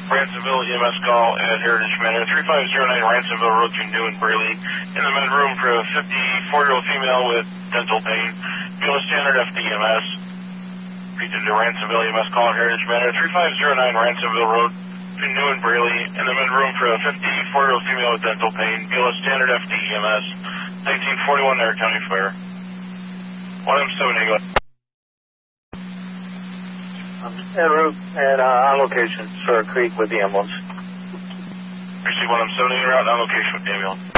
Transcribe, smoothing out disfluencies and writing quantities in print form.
Ransomville EMS call at Heritage Manor, 3509 Ransomville Road to New and Braley. In the med room for a 54-year-old female with dental pain. Bueller Standard FDMS. Repeated to Ransomville EMS call at Heritage Manor, 3509 Ransomville Road to New and Braley. In the med room for a 54-year-old female with dental pain. Bueller Standard FDMS. 1941 Air County Fair. 1M7 Eagle. En route and on location, Sawyer Creek with the ambulance. Receive 1M7 route on location with the ambulance.